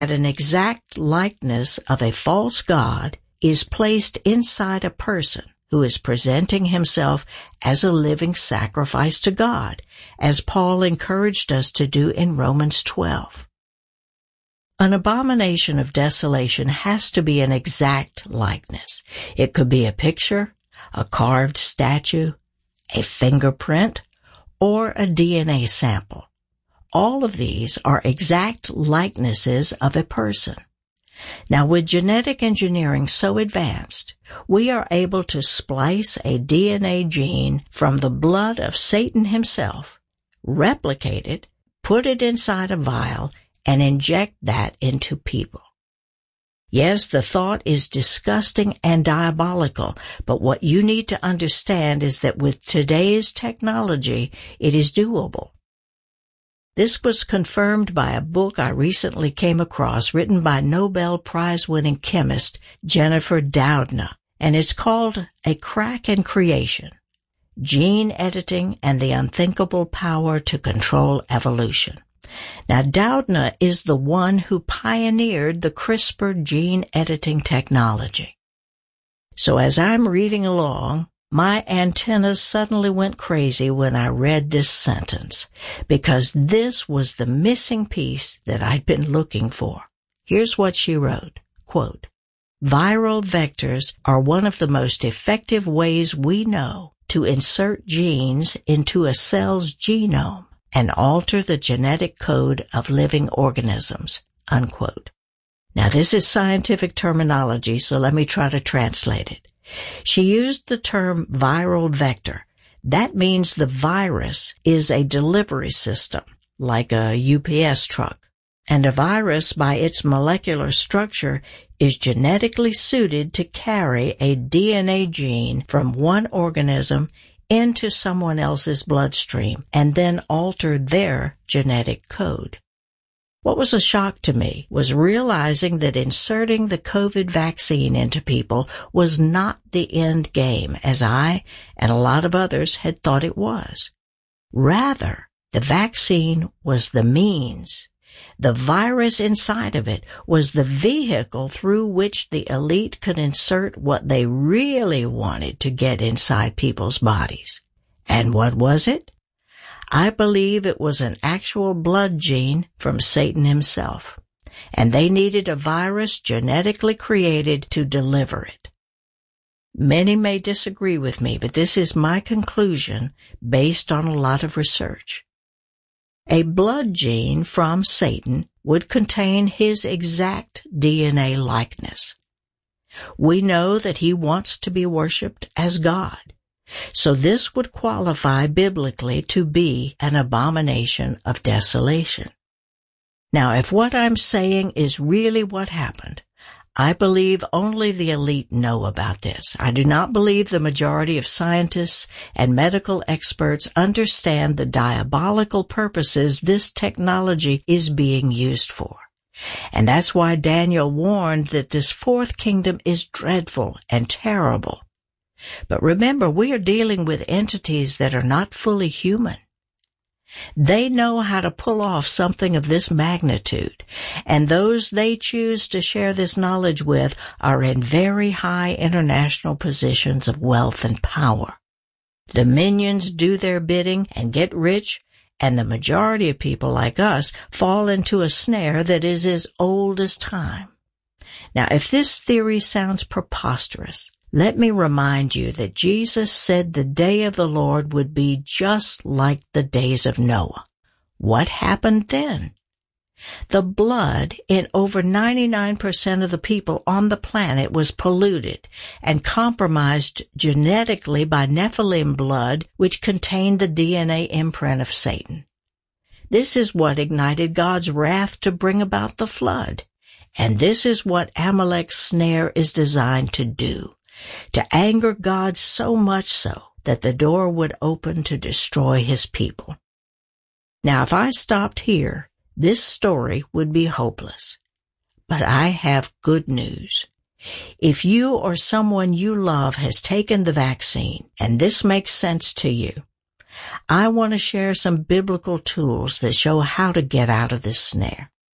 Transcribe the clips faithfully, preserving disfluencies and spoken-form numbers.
that an exact likeness of a false god is placed inside a person who is presenting himself as a living sacrifice to God, as Paul encouraged us to do in Romans twelve. An abomination of desolation has to be an exact likeness. It could be a picture, a carved statue, a fingerprint, or a D N A sample. All of these are exact likenesses of a person. Now, with genetic engineering so advanced, we are able to splice a D N A gene from the blood of Satan himself, replicate it, put it inside a vial, and inject that into people. Yes, the thought is disgusting and diabolical, but what you need to understand is that with today's technology, it is doable. This was confirmed by a book I recently came across written by Nobel Prize-winning chemist Jennifer Doudna, and it's called A Crack in Creation: Gene Editing and the Unthinkable Power to Control Evolution. Now, Doudna is the one who pioneered the CRISPR gene editing technology. So as I'm reading along, my antennas suddenly went crazy when I read this sentence, because this was the missing piece that I'd been looking for. Here's what she wrote, quote, "Viral vectors are one of the most effective ways we know to insert genes into a cell's genome and alter the genetic code of living organisms," unquote. Now, this is scientific terminology, so let me try to translate it. She used the term viral vector. That means the virus is a delivery system, like a U P S truck. And a virus, by its molecular structure, is genetically suited to carry a D N A gene from one organism into someone else's bloodstream and then alter their genetic code. What was a shock to me was realizing that inserting the COVID vaccine into people was not the end game, as I and a lot of others had thought it was. Rather, the vaccine was the means. The virus inside of it was the vehicle through which the elite could insert what they really wanted to get inside people's bodies. And what was it? I believe it was an actual blood gene from Satan himself, and they needed a virus genetically created to deliver it. Many may disagree with me, but this is my conclusion based on a lot of research. A blood gene from Satan would contain his exact D N A likeness. We know that he wants to be worshipped as God. So this would qualify biblically to be an abomination of desolation. Now, if what I'm saying is really what happened, I believe only the elite know about this. I do not believe the majority of scientists and medical experts understand the diabolical purposes this technology is being used for. And that's why Daniel warned that this fourth kingdom is dreadful and terrible. But remember, we are dealing with entities that are not fully human. They know how to pull off something of this magnitude, and those they choose to share this knowledge with are in very high international positions of wealth and power. The minions do their bidding and get rich, and the majority of people like us fall into a snare that is as old as time. Now, if this theory sounds preposterous, let me remind you that Jesus said the day of the Lord would be just like the days of Noah. What happened then? The blood in over ninety-nine percent of the people on the planet was polluted and compromised genetically by Nephilim blood, which contained the D N A imprint of Satan. This is what ignited God's wrath to bring about the flood. And this is what Amalek's snare is designed to do. To anger God so much so that the door would open to destroy his people. Now, if I stopped here, this story would be hopeless. But I have good news. If you or someone you love has taken the vaccine, and this makes sense to you, I want to share some biblical tools that show how to get out of this snare.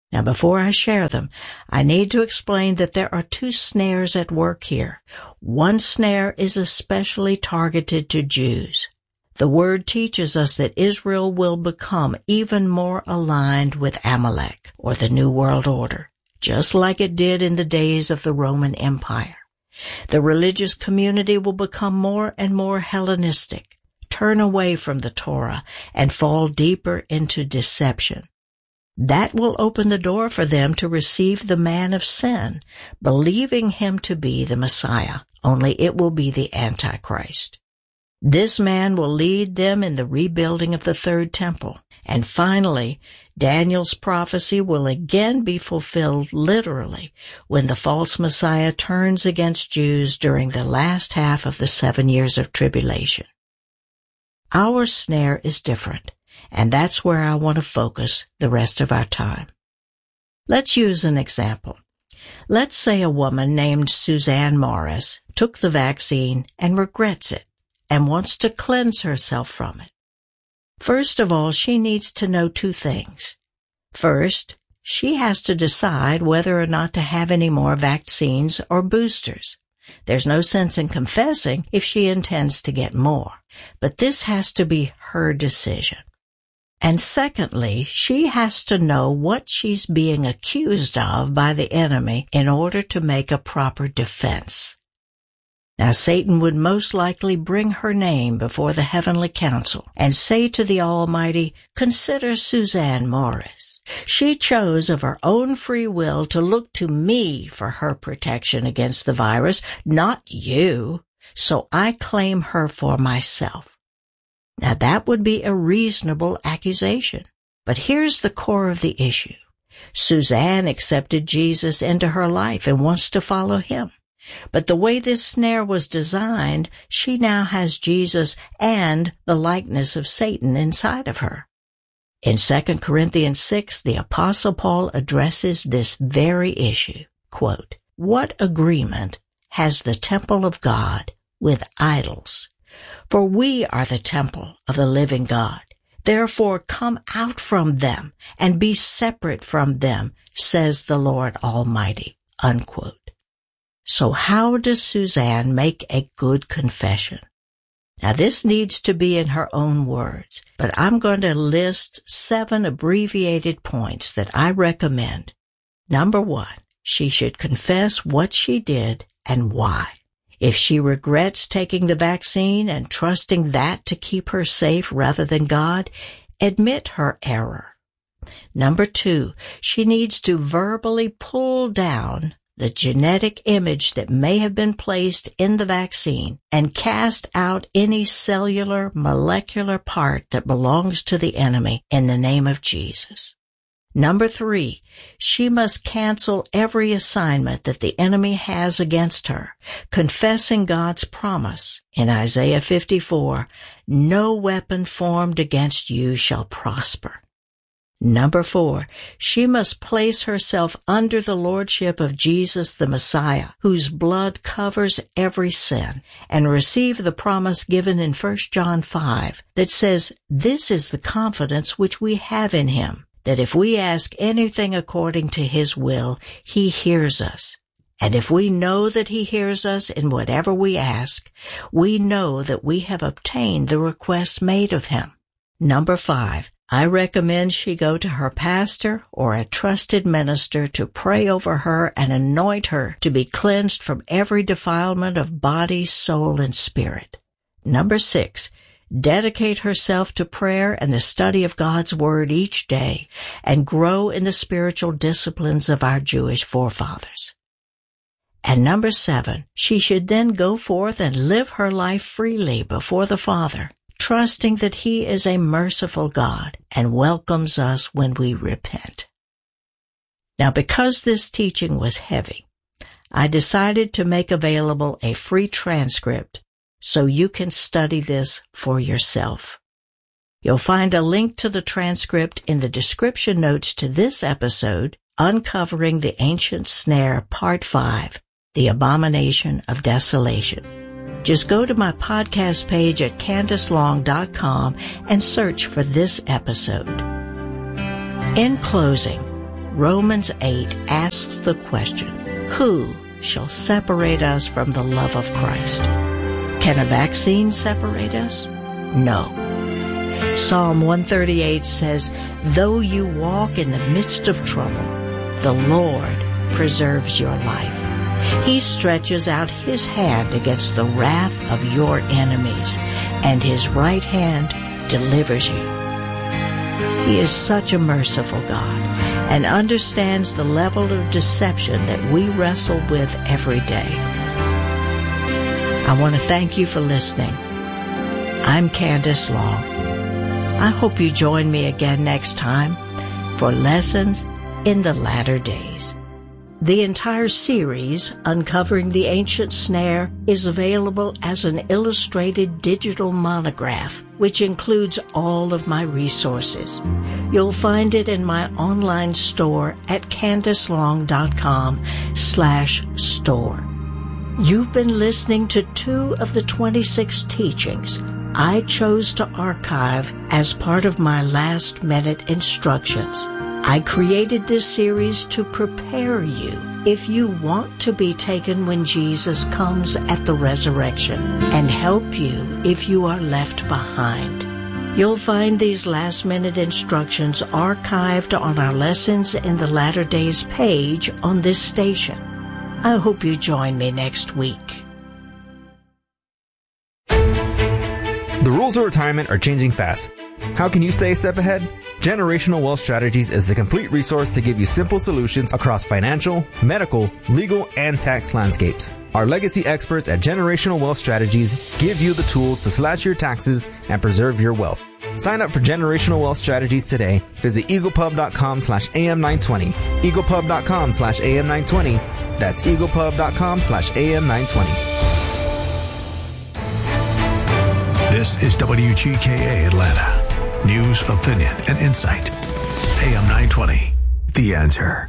Now, before I share them, I need to explain that there are two snares at work here. One snare is especially targeted to Jews. The Word teaches us that Israel will become even more aligned with Amalek, or the New World Order, just like it did in the days of the Roman Empire. The religious community will become more and more Hellenistic, turn away from the Torah, and fall deeper into deception. That will open the door for them to receive the man of sin, believing him to be the Messiah, only it will be the Antichrist. This man will lead them in the rebuilding of the third temple. And finally, Daniel's prophecy will again be fulfilled literally when the false Messiah turns against Jews during the last half of the seven years of tribulation. Our snare is different, and that's where I want to focus the rest of our time. Let's use an example. Let's say a woman named Suzanne Morris took the vaccine and regrets it and wants to cleanse herself from it. First of all, she needs to know two things. First, she has to decide whether or not to have any more vaccines or boosters. There's no sense in confessing if she intends to get more, but this has to be her decision. And secondly, she has to know what she's being accused of by the enemy in order to make a proper defense. Now, Satan would most likely bring her name before the heavenly council and say to the Almighty, "Consider Suzanne Morris. She chose of her own free will to look to me for her protection against the virus, not you, so I claim her for myself." Now, that would be a reasonable accusation. But here's the core of the issue. Suzanne accepted Jesus into her life and wants to follow him. But the way this snare was designed, she now has Jesus and the likeness of Satan inside of her. In Second Corinthians six, the Apostle Paul addresses this very issue. Quote, "What agreement has the temple of God with idols? For we are the temple of the living God. Therefore come out from them and be separate from them, says the Lord Almighty." Unquote. So how does Suzanne make a good confession? Now, this needs to be in her own words, but I'm going to list seven abbreviated points that I recommend. Number one, she should confess what she did and why. If she regrets taking the vaccine and trusting that to keep her safe rather than God, admit her error. Number two, she needs to verbally pull down the genetic image that may have been placed in the vaccine and cast out any cellular, molecular part that belongs to the enemy in the name of Jesus. Number three, she must cancel every assignment that the enemy has against her, confessing God's promise in Isaiah fifty-four, "No weapon formed against you shall prosper." Number four, she must place herself under the lordship of Jesus the Messiah, whose blood covers every sin, and receive the promise given in First John five that says, "This is the confidence which we have in him, that if we ask anything according to his will, he hears us. And if we know that he hears us in whatever we ask, we know that we have obtained the requests made of him." Number five, I recommend she go to her pastor or a trusted minister to pray over her and anoint her to be cleansed from every defilement of body, soul, and spirit. Number six, dedicate herself to prayer and the study of God's Word each day and grow in the spiritual disciplines of our Jewish forefathers. And number seven, she should then go forth and live her life freely before the Father, trusting that he is a merciful God and welcomes us when we repent. Now, because this teaching was heavy, I decided to make available a free transcript so you can study this for yourself. You'll find a link to the transcript in the description notes to this episode, Uncovering the Ancient Snare, Part five, The Abomination of Desolation. Just go to my podcast page at candace long dot com and search for this episode. In closing, Romans eight asks the question, who shall separate us from the love of Christ? Can a vaccine separate us? No. Psalm one thirty-eight says, though you walk in the midst of trouble, the Lord preserves your life. He stretches out his hand against the wrath of your enemies, and his right hand delivers you. He is such a merciful God and understands the level of deception that we wrestle with every day. I want to thank you for listening. I'm Candace Long. I hope you join me again next time for Lessons in the Latter Days. The entire series, Uncovering the Ancient Snare, is available as an illustrated digital monograph, which includes all of my resources. You'll find it in my online store at candacelong.com slash store. You've been listening to two of the twenty-six teachings I chose to archive as part of my last-minute instructions. I created this series to prepare you if you want to be taken when Jesus comes at the resurrection, and help you if you are left behind. You'll find these last-minute instructions archived on our Lessons in the Latter Days page on this station. I hope you join me next week. The rules of retirement are changing fast. How can you stay a step ahead? Generational Wealth Strategies is the complete resource to give you simple solutions across financial, medical, legal, and tax landscapes. Our legacy experts at Generational Wealth Strategies give you the tools to slash your taxes and preserve your wealth. Sign up for Generational Wealth Strategies today. Visit eaglepub.com slash AM920. eaglepub.com slash AM920. That's eaglepub.com slash AM920. This is W G K A Atlanta. News, opinion, and insight. A M nine twenty, The Answer.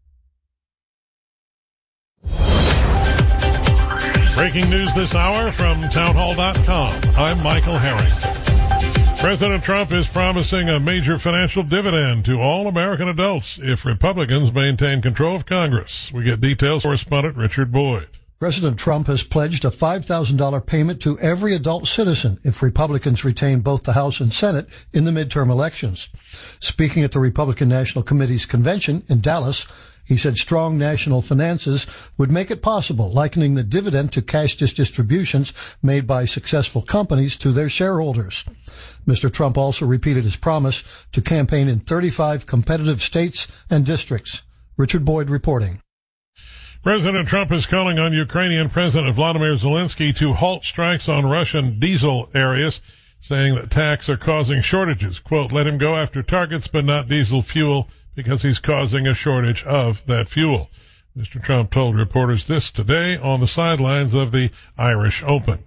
Breaking news this hour from townhall dot com. I'm Michael Harrington. President Trump is promising a major financial dividend to all American adults if Republicans maintain control of Congress. We get details from correspondent Richard Boyd. President Trump has pledged a five thousand dollars payment to every adult citizen if Republicans retain both the House and Senate in the midterm elections. Speaking at the Republican National Committee's convention in Dallas, he said strong national finances would make it possible, likening the dividend to cash distributions made by successful companies to their shareholders. Mister Trump also repeated his promise to campaign in thirty-five competitive states and districts. Richard Boyd reporting. President Trump is calling on Ukrainian President Vladimir Zelensky to halt strikes on Russian diesel areas, saying that attacks are causing shortages. Quote, let him go after targets but not diesel fuel because he's causing a shortage of that fuel. Mister Trump told reporters this today on the sidelines of the Irish Open.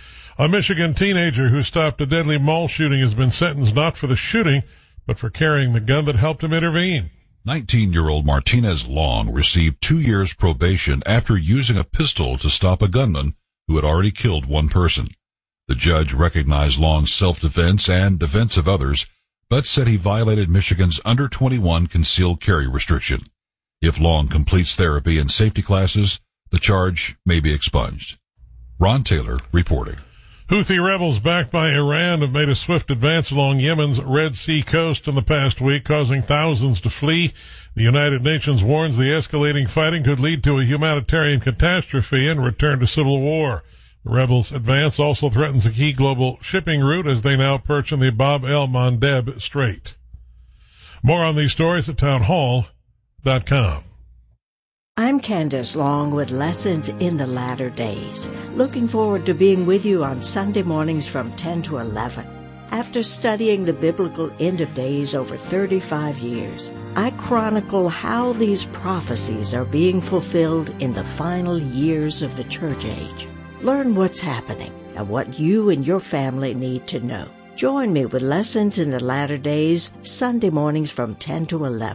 A Michigan teenager who stopped a deadly mall shooting has been sentenced not for the shooting, but for carrying the gun that helped him intervene. nineteen-year-old Martinez Long received two years probation after using a pistol to stop a gunman who had already killed one person. The judge recognized Long's self-defense and defense of others, but said he violated Michigan's under twenty-one concealed carry restriction. If Long completes therapy and safety classes, the charge may be expunged. Ron Taylor reporting. Houthi rebels backed by Iran have made a swift advance along Yemen's Red Sea coast in the past week, causing thousands to flee. The United Nations warns the escalating fighting could lead to a humanitarian catastrophe and return to civil war. The rebels' advance also threatens a key global shipping route as they now perch in the Bab el-Mandeb Strait. More on these stories at townhall dot com. I'm Candace Long with Lessons in the Latter Days. Looking forward to being with you on Sunday mornings from ten to eleven. After studying the biblical end of days over thirty-five years, I chronicle how these prophecies are being fulfilled in the final years of the church age. Learn what's happening and what you and your family need to know. Join me with Lessons in the Latter Days, Sunday mornings from ten to eleven.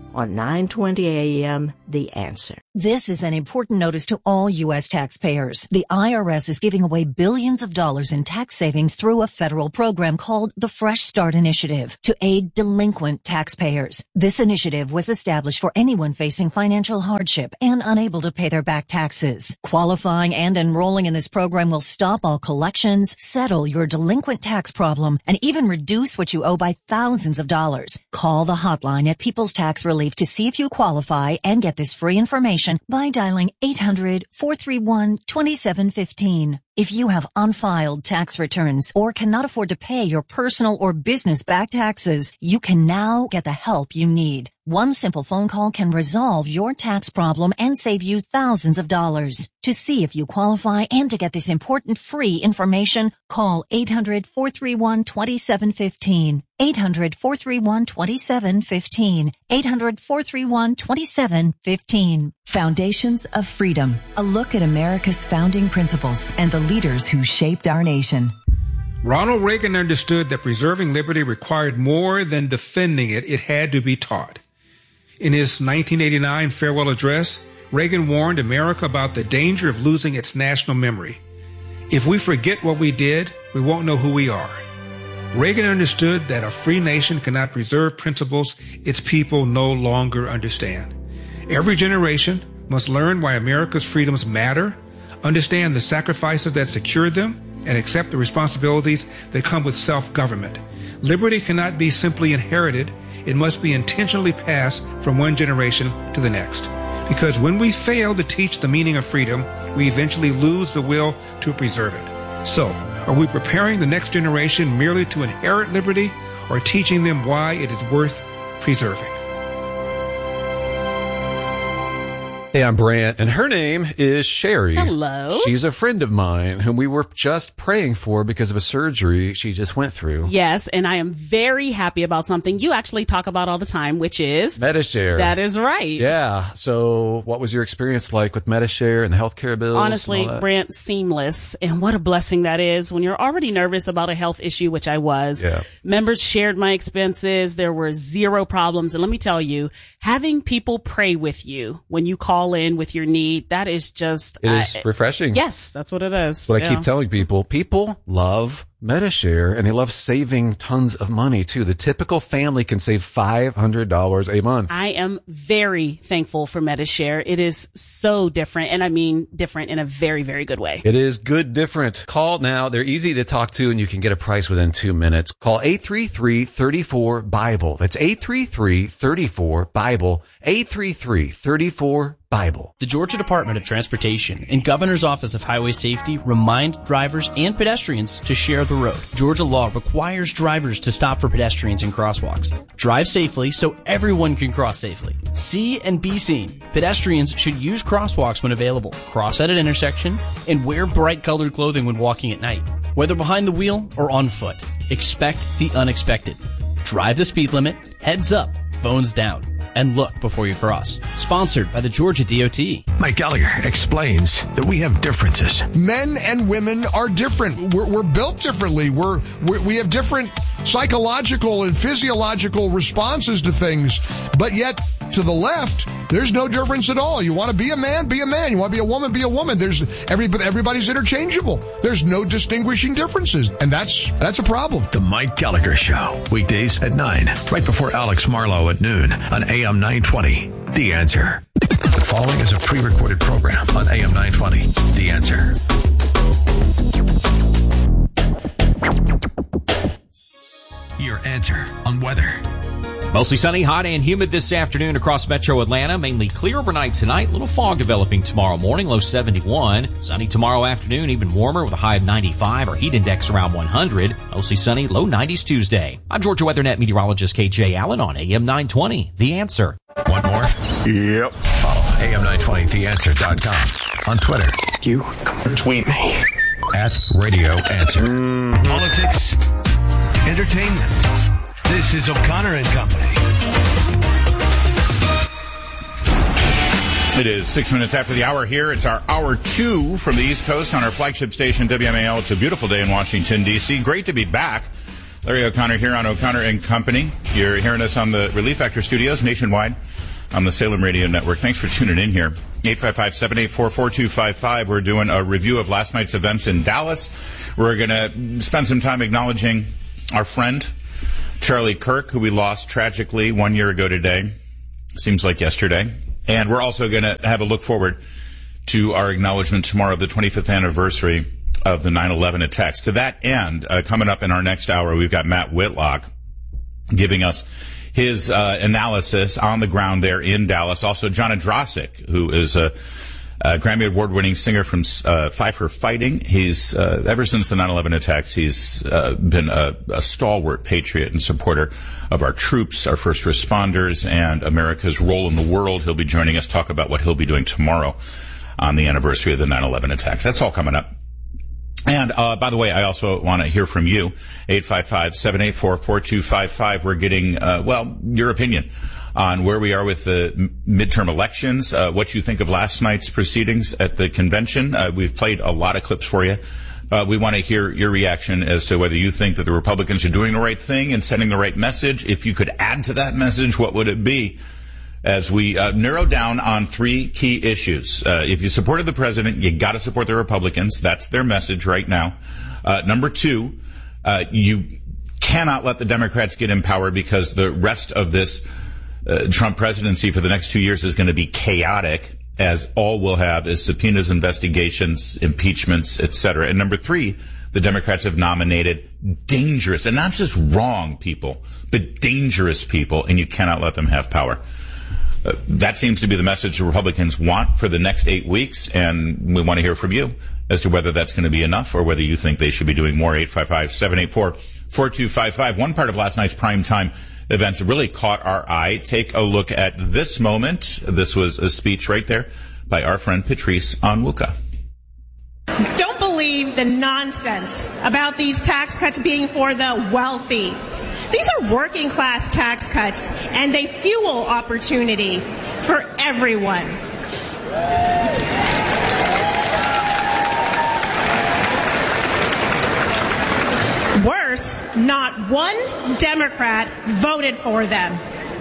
on nine twenty A M The Answer. This is an important notice to all U S taxpayers. The I R S is giving away billions of dollars in tax savings through a federal program called the Fresh Start Initiative to aid delinquent taxpayers. This initiative was established for anyone facing financial hardship and unable to pay their back taxes. Qualifying and enrolling in this program will stop all collections, settle your delinquent tax problem, and even reduce what you owe by thousands of dollars. Call the hotline at People's Tax Relief to see if you qualify and get this free information by dialing eight hundred, four three one, two seven one five. If you have unfiled tax returns or cannot afford to pay your personal or business back taxes, you can now get the help you need. One simple phone call can resolve your tax problem and save you thousands of dollars. To see if you qualify and to get this important free information, call eight hundred, four three one, two seven one five. eight hundred, four three one, two seven one five. eight hundred, four three one, two seven one five. Foundations of Freedom. A look at America's founding principles and the leaders who shaped our nation. Ronald Reagan understood that preserving liberty required more than defending it. It had to be taught. In his nineteen eighty-nine farewell address, Reagan warned America about the danger of losing its national memory. If we forget what we did, we won't know who we are. Reagan understood that a free nation cannot preserve principles its people no longer understand. Every generation must learn why America's freedoms matter, understand the sacrifices that secured them, and accept the responsibilities that come with self-government. Liberty cannot be simply inherited. It must be intentionally passed from one generation to the next. Because when we fail to teach the meaning of freedom, we eventually lose the will to preserve it. So, are we preparing the next generation merely to inherit liberty, or teaching them why it is worth preserving? Hey, I'm Brant, and her name is Sherry. Hello. She's a friend of mine whom we were just praying for because of a surgery she just went through. Yes, and I am very happy about something you actually talk about all the time, which is Medi-Share. That is right. Yeah. So what was your experience like with Medi-Share and the healthcare bills? Honestly, Brant, seamless. And what a blessing that is when you're already nervous about a health issue, which I was. Yeah. Members shared my expenses. There were zero problems. And let me tell you, having people pray with you when you call in with your need, that is just it is uh, refreshing. Yes, that's what it is. What yeah. I keep telling people, people love Medi-Share, and they love saving tons of money too. The typical family can save five hundred dollars a month. I am very thankful for Medi-Share. It is so different, and I mean different in a very, very good way. It is good different. Call now. They're easy to talk to, and you can get a price within two minutes. Call eight three three, three four, Bible. That's eight three three, three four, Bible. eight three three, three four, Bible. The Georgia Department of Transportation and Governor's Office of Highway Safety remind drivers and pedestrians to share the road. Georgia law requires drivers to stop for pedestrians in crosswalks. Drive safely so everyone can cross safely. See and be seen. Pedestrians should use crosswalks when available, cross at an intersection, and wear bright colored clothing when walking at night. Whether behind the wheel or on foot, expect the unexpected. Drive the speed limit, heads up, phones down, and look before you cross. Sponsored by the Georgia D O T. Mike Gallagher explains that we have differences. Men and women are different. We're, we're built differently. We're, we're we have different psychological and physiological responses to things. But yet, to the left, there's no difference at all. You want to be a man, be a man. You want to be a woman, be a woman. There's everybody, everybody's interchangeable. There's no distinguishing differences, and that's that's a problem. The Mike Gallagher Show, weekdays at nine, right before Alex Marlowe at noon on A M nine twenty. The Answer. The following is a pre-recorded program on A M nine twenty. The Answer. Your answer on weather. Mostly sunny, hot and humid this afternoon across metro Atlanta. Mainly clear overnight tonight. Little fog developing tomorrow morning, low seventy-one. Sunny tomorrow afternoon, even warmer with a high of ninety-five. Our heat index around one hundred. Mostly sunny, low nineties Tuesday. I'm Georgia WeatherNet meteorologist K J Allen on A M nine twenty. The Answer. Want more? Yep. Follow A M nine twenty the answer dot com on Twitter. You tweet me. At Radio Answer. Mm-hmm. Politics. Entertainment. This is O'Connor and Company. It is six minutes after the hour here. It's our hour two from the East Coast on our flagship station, W M A L. It's a beautiful day in Washington, D C. Great to be back. Larry O'Connor here on O'Connor and Company. You're hearing us on the Relief Factor Studios nationwide on the Salem Radio Network. Thanks for tuning in here. eight five five, seven eight four, four two five five. We're doing a review of last night's events in Dallas. We're going to spend some time acknowledging our friend, Charlie Kirk, who we lost tragically one year ago today. Seems like yesterday. And we're also going to have a look forward to our acknowledgement tomorrow of the twenty-fifth anniversary of the nine eleven attacks. To that end, uh, coming up in our next hour, we've got Matt Whitlock giving us his uh, analysis on the ground there in Dallas. Also, John Adrasik, who is a, a Grammy Award-winning singer from uh, Five for Fighting. He's, uh, ever since the nine eleven attacks, he's uh, been a, a stalwart patriot and supporter of our troops, our first responders, and America's role in the world. He'll be joining us, talk about what he'll be doing tomorrow on the anniversary of the nine eleven attacks. That's all coming up. And, uh, by the way, I also want to hear from you. eight five five, seven eight four, four two five five. We're getting, uh, well, your opinion on where we are with the midterm elections, uh, what you think of last night's proceedings at the convention. Uh, we've played a lot of clips for you. Uh, we want to hear your reaction as to whether you think that the Republicans are doing the right thing and sending the right message. If you could add to that message, what would it be? As we uh, narrow down on three key issues. Uh, if you supported the president, you got to support the Republicans. That's their message right now. Uh, number two, uh, you cannot let the Democrats get in power because the rest of this uh, Trump presidency for the next two years is going to be chaotic, as all we'll have is subpoenas, investigations, impeachments, et cetera. And number three, the Democrats have nominated dangerous, and not just wrong people, but dangerous people, and you cannot let them have power. Uh, that seems to be the message the Republicans want for the next eight weeks, and we want to hear from you as to whether that's going to be enough or whether you think they should be doing more. eight five five, seven eight four, four two five five. One part of last night's primetime events really caught our eye. Take a look at this moment. This was a speech right there by our friend Patrice Onwuka. Don't believe the nonsense about these tax cuts being for the wealthy. These are working class tax cuts, and they fuel opportunity for everyone. Worse, not one Democrat voted for them.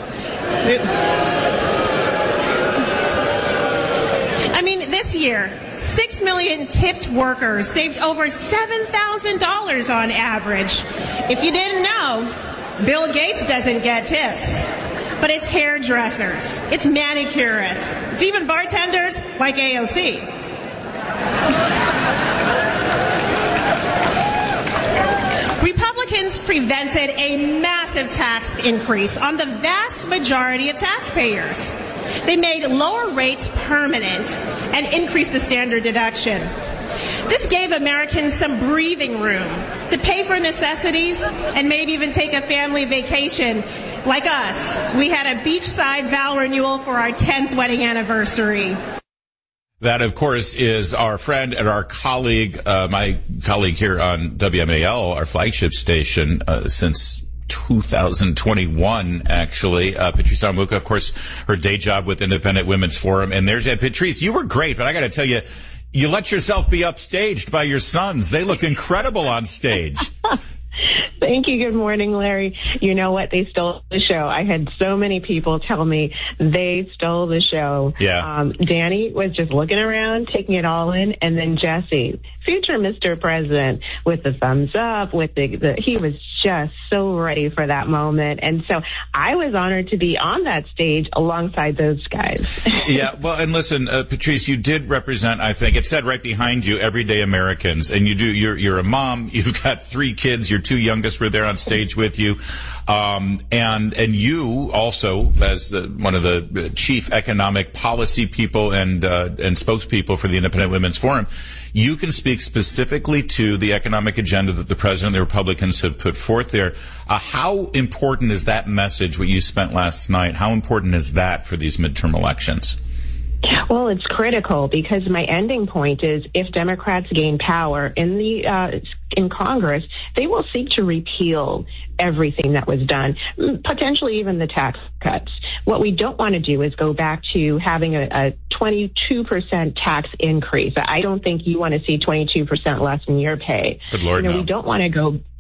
I mean, this year, six million tipped workers saved over seven thousand dollars on average. If you didn't know, Bill Gates doesn't get tips, but it's hairdressers, it's manicurists, it's even bartenders like A O C. Republicans prevented a massive tax increase on the vast majority of taxpayers. They made lower rates permanent and increased the standard deduction. This gave Americans some breathing room to pay for necessities and maybe even take a family vacation. Like us, we had a beachside vow renewal for our tenth wedding anniversary. That, of course, is our friend and our colleague, uh, my colleague here on W M A L, our flagship station, uh, since two thousand twenty-one, actually. Uh, Patrice Onwuka, of course, her day job with Independent Women's Forum. And there's uh, Patrice, you were great, but I got to tell you, you let yourself be upstaged by your sons. They look incredible on stage. Thank you. Good morning, Larry. You know what? They stole the show. I had so many people tell me they stole the show. Yeah. Um, Danny was just looking around, taking it all in, and then Jesse, future Mister President, with the thumbs up, with the, the he was just so ready for that moment. And so I was honored to be on that stage alongside those guys. Yeah. Well, and listen, uh, Patrice, you did represent, I think, it said right behind you, everyday Americans. And you do, you're, you're a mom. You've got three kids. Your two youngest were there on stage with you. Um, and, and you also, as the, one of the chief economic policy people and, uh, and spokespeople for the Independent Women's Forum, you can speak specifically to the economic agenda that the president and the Republicans have put forth there. Uh, how important is that message, what you spent last night? How important is that for these midterm elections? Well, it's critical because my ending point is if Democrats gain power in the uh, in Congress, they will seek to repeal everything that was done, potentially even the tax cuts. What we don't want to do is go back to having a, a twenty-two percent tax increase. I don't think you want to see twenty-two percent less in your pay. Good Lord, you know, no. We don't want to go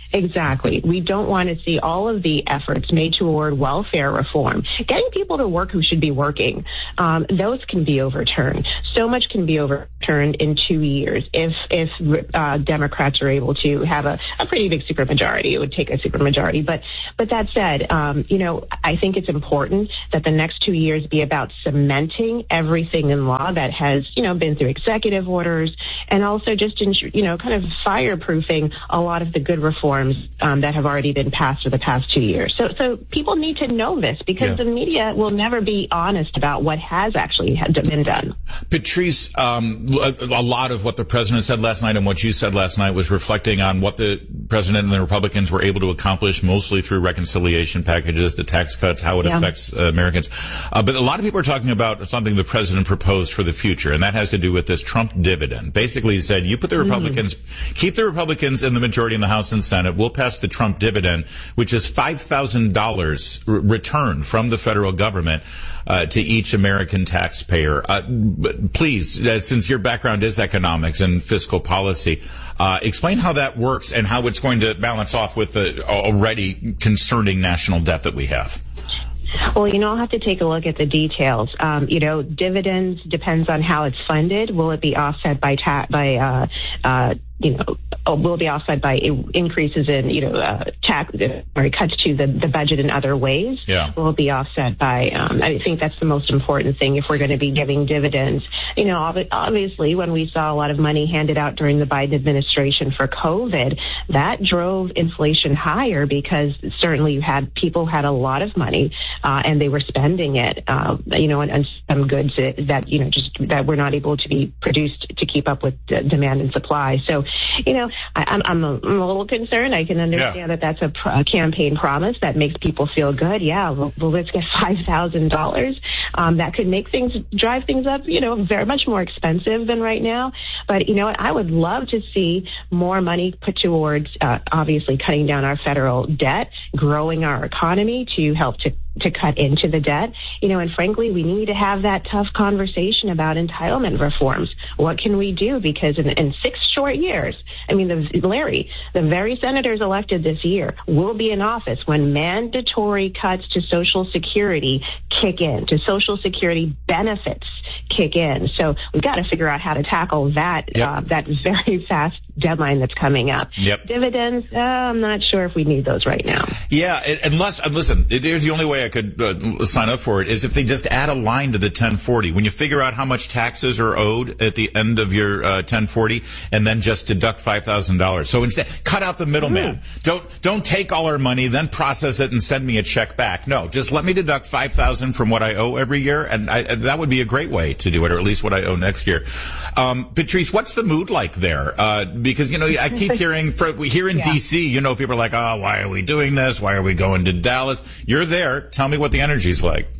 Exactly. We don't want to see all of the efforts made toward welfare reform, getting people to work who should be working. Um, those can be overturned. So much can be overturned in two years if if uh, Democrats are able to have a, a pretty big supermajority. It would take a supermajority. But but that said, um, you know, I think it's important that the next two years be about cementing everything in law that has, you know, been through executive orders, and also just, you know, kind of fireproofing a lot of the good reforms Um, that have already been passed for the past two years. So, so people need to know this because yeah. the media will never be honest about what has actually had been done. Patrice, um, a, a lot of what the president said last night and what you said last night was reflecting on what the president and the Republicans were able to accomplish, mostly through reconciliation packages, the tax cuts, how it yeah. affects uh, Americans. Uh, but a lot of people are talking about something the president proposed for the future, and that has to do with this Trump dividend. Basically, he said, you put the Republicans, mm. keep the Republicans in the majority in the House and Senate. We'll pass the Trump dividend, which is five thousand dollars r- return from the federal government uh, to each American taxpayer. Uh, but please, uh, since your background is economics and fiscal policy, uh, explain how that works and how it's going to balance off with the already concerning national debt that we have. Well, you know, I'll have to take a look at the details. Um, you know, dividends depends on how it's funded. Will it be offset by ta- by uh, uh, you know, will be offset by increases in, you know, uh, tax or cuts to the, the budget in other ways? Yeah. Will be offset by, um, I think that's the most important thing if we're going to be giving dividends. You know, obviously when we saw a lot of money handed out during the Biden administration for COVID, that drove inflation higher because certainly you had people had a lot of money, uh, and they were spending it, uh, you know, on, on some goods that, you know, just that were not able to be produced to keep up with d- demand and supply. So, you know, I, I'm, I'm, a, I'm a little concerned. I can understand yeah. that that's a, pr- a campaign promise that makes people feel good. Yeah, well, well let's get five thousand dollars. Um, that could make things, drive things up, you know, very much more expensive than right now. But, you know what, I would love to see more money put towards, uh, obviously cutting down our federal debt, growing our economy to help to to cut into the debt, you know, and frankly, we need to have that tough conversation about entitlement reforms. What can we do? Because in, in six short years, I mean, the, Larry, the very senators elected this year will be in office when mandatory cuts to Social Security kick in, to Social Security benefits kick in. So we've got to figure out how to tackle that, yep. uh, that very fast deadline that's coming up. Yep. Dividends, uh, I'm not sure if we need those right now. Yeah, unless, listen, here's the only way I could uh, sign up for it is if they just add a line to the ten forty. When you figure out how much taxes are owed at the end of your uh, ten forty, and then just deduct five thousand dollars. So instead, cut out the middleman. Mm. Don't don't take all our money, then process it and send me a check back. No, just let me deduct five thousand dollars from what I owe every year, and I, that would be a great way to do it, or at least what I owe next year. Um, Patrice, what's the mood like there? Uh, because, you know, I keep hearing, for, here in yeah. D C, you know, people are like, oh, why are we doing this? Why are we going to Dallas? You're there. Tell me what the energy's like.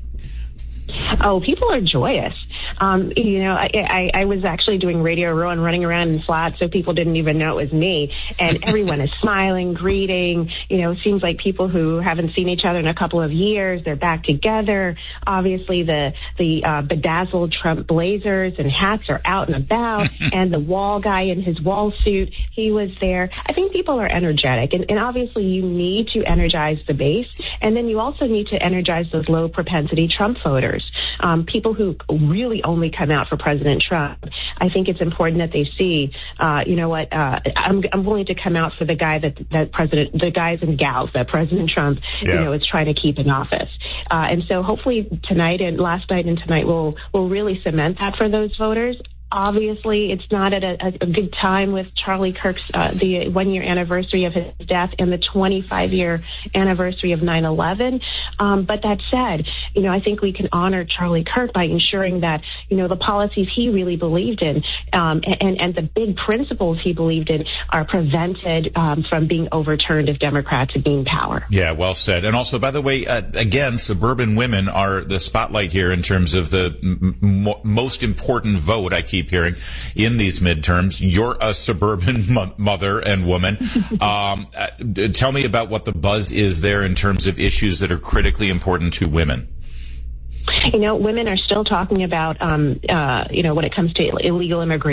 Oh, people are joyous. Um, you know, I, I, I was actually doing Radio Row and running around in flats, so people didn't even know it was me. And everyone is smiling, greeting. You know, it seems like people who haven't seen each other in a couple of years, they're back together. Obviously, the the uh, bedazzled Trump blazers and hats are out and about. And the wall guy in his wall suit, he was there. I think people are energetic. And, and obviously, you need to energize the base. And then you also need to energize those low propensity Trump voters. Um, people who really only come out for President Trump. I think it's important that they see, uh, you know what, uh, I'm, I'm willing to come out for the guy that, that President, the guys and gals that President Trump, yeah. you know, is trying to keep in office. Uh, and so hopefully tonight and last night and tonight will, will really cement that for those voters. Obviously, it's not at a, a good time with Charlie Kirk's, uh, the one-year anniversary of his death and the twenty-five-year anniversary of nine eleven. Um, but that said, you know, I think we can honor Charlie Kirk by ensuring that, you know, the policies he really believed in, um, and, and the big principles he believed in are prevented um, from being overturned if Democrats gain power. Yeah, well said. And also, by the way, uh, again, suburban women are the spotlight here in terms of the m- most important vote I keep hearing in these midterms. You're a suburban mo- mother and woman. Um, uh, tell me about what the buzz is there in terms of issues that are critically important to women. You know, women are still talking about, um, uh, you know, when it comes to illegal immigration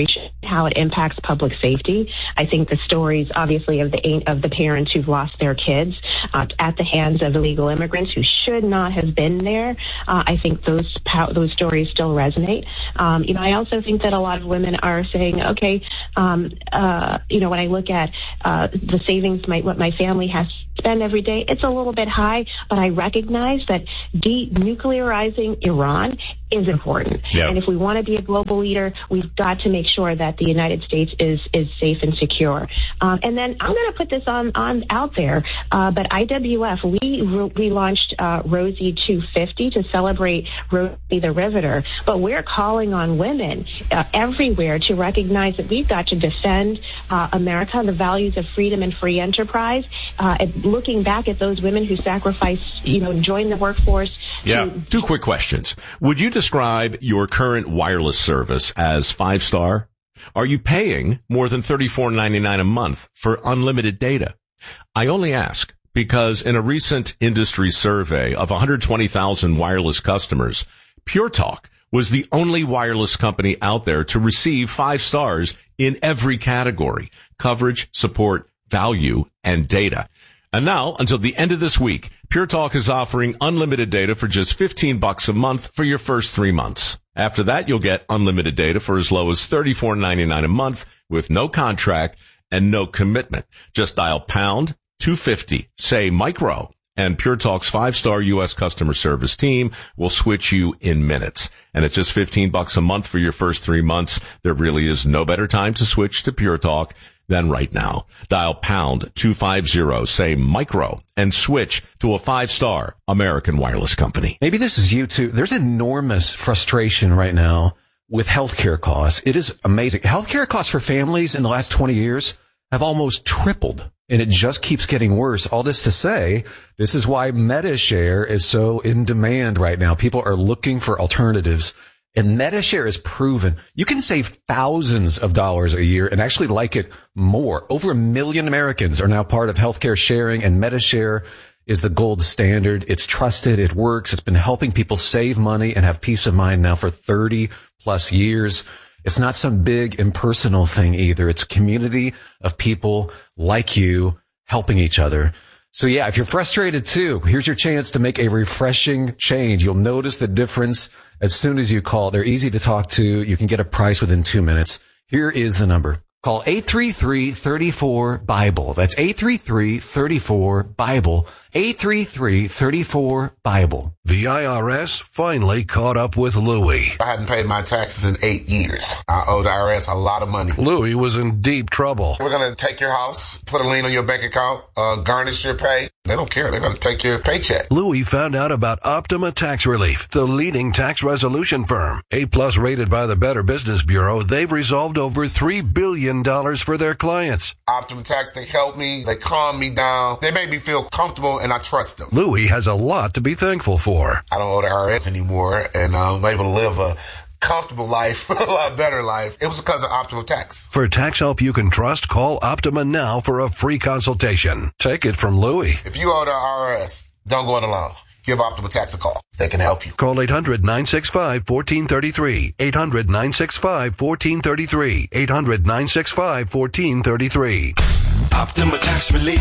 how it impacts public safety. I think the stories, obviously, of the of the parents who've lost their kids uh, at the hands of illegal immigrants who should not have been there, uh, I think those those stories still resonate. Um, you know, I also think that a lot of women are saying, okay, um, uh, you know, when I look at uh, the savings, my, what my family has to spend every day, it's a little bit high, but I recognize that denuclearizing Iran is important. Yep. And if we want to be a global leader, we've got to make sure that the United States is is safe and secure. Um, and then I'm going to put this on, on out there, uh, but I W F, we we launched uh, Rosie two fifty to celebrate Rosie the Riveter, but we're calling on women uh, everywhere to recognize that we've got to defend uh, America, the values of freedom and free enterprise, uh, and looking back at those women who sacrificed, you know, joined the workforce. Yeah. Who, Two quick questions. Would you describe your current wireless service as five-star? Are you paying more than thirty-four ninety-nine a month for unlimited data? I only ask because in a recent industry survey of one hundred twenty thousand wireless customers, Pure Talk was the only wireless company out there to receive five stars in every category: coverage, support, value, and data. And now, until the end of this week, Pure Talk is offering unlimited data for just fifteen bucks a month for your first three months. After that, you'll get unlimited data for as low as thirty-four ninety-nine a month with no contract and no commitment. Just dial pound two fifty, say micro, and Pure Talk's five-star U S customer service team will switch you in minutes. And at just fifteen bucks a month for your first three months, there really is no better time to switch to Pure Talk than right now. Dial pound two fifty, say micro, and switch to a five-star American wireless company. Maybe this is you too. There's enormous frustration right now with healthcare costs. It is amazing. Healthcare costs for families in the last twenty years have almost tripled, and it just keeps getting worse. All this to say, this is why MediShare is so in demand right now. People are looking for alternatives. And MediShare is proven you can save thousands of dollars a year and actually like it more. Over a million Americans are now part of healthcare sharing, and MediShare is the gold standard. It's trusted. It works. It's been helping people save money and have peace of mind now for thirty plus years. It's not some big impersonal thing either. It's a community of people like you helping each other. So yeah, if you're frustrated too, here's your chance to make a refreshing change. You'll notice the difference as soon as you call. They're easy to talk to. You can get a price within two minutes. Here is the number. Call eight three three, three four, Bible. That's eight three three, three four, Bible. eight three three, three four, Bible. The I R S finally caught up with Louie. I hadn't paid my taxes in eight years. I owed the I R S a lot of money. Louie was in deep trouble. We're going to take your house, put a lien on your bank account, uh, garnish your pay. They don't care. They're going to take your paycheck. Louie found out about Optima Tax Relief, the leading tax resolution firm. A-plus rated by the Better Business Bureau, they've resolved over three billion dollars for their clients. Optima Tax, they help me. They calm me down. They make me feel comfortable, and I trust them. Louie has a lot to be thankful for. I don't owe the I R S anymore, and I'm able to live a comfortable life, a lot better life. It was because of Optima Tax. For tax help you can trust, call Optima now for a free consultation. Take it from Louie. If you owe the I R S, don't go it alone. Give Optima Tax a call. They can help you. Call eight hundred, nine six five, one four three three. eight hundred, nine six five, one four three three. eight hundred, nine six five, one four three three. Optima Tax Relief.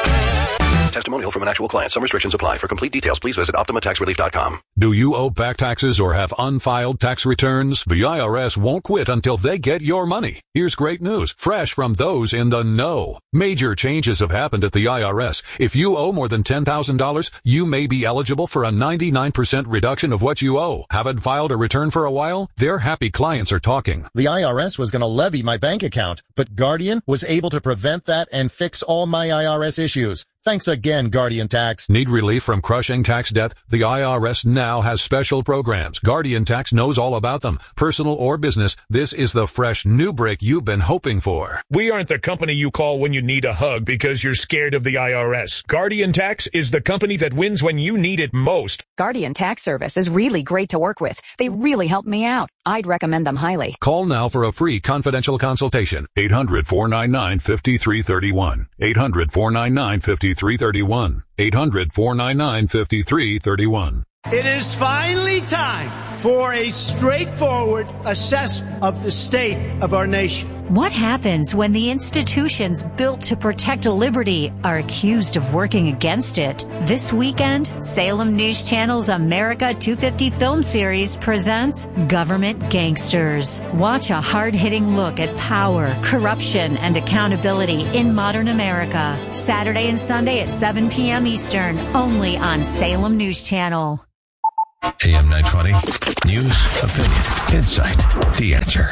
Testimonial from an actual client. Some restrictions apply. For complete details, please visit Optima Tax Relief dot com. Do you owe back taxes or have unfiled tax returns? The I R S won't quit until they get your money. Here's great news, fresh from those in the know. Major changes have happened at the I R S. If you owe more than ten thousand dollars, you may be eligible for a ninety-nine percent reduction of what you owe. Haven't filed a return for a while? Their happy clients are talking. The I R S was going to levy my bank account, but Guardian was able to prevent that and fix all my I R S issues. Thanks again, Guardian Tax. Need relief from crushing tax debt? The I R S now has special programs. Guardian Tax knows all about them. Personal or business, this is the fresh new break you've been hoping for. We aren't the company you call when you need a hug because you're scared of the I R S. Guardian Tax is the company that wins when you need it most. Guardian Tax Service is really great to work with. They really helped me out. I'd recommend them highly. Call now for a free confidential consultation. eight hundred, four nine nine, five three three one. eight hundred, four nine nine, five three three one. eight hundred, four nine nine, five three three one. It is finally time for a straightforward assessment of the state of our nation. What happens when the institutions built to protect liberty are accused of working against it? This weekend, Salem News Channel's America two fifty film series presents Government Gangsters. Watch a hard-hitting look at power, corruption, and accountability in modern America. Saturday and Sunday at seven p.m. Eastern, only on Salem News Channel. A M nine twenty, news, opinion, insight, The Answer.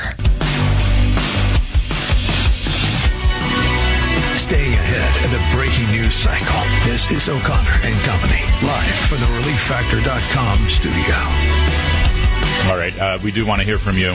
Staying ahead of the breaking news cycle, this is O'Connor and Company, live from the relief factor dot com studio. All right, uh, we do want to hear from you.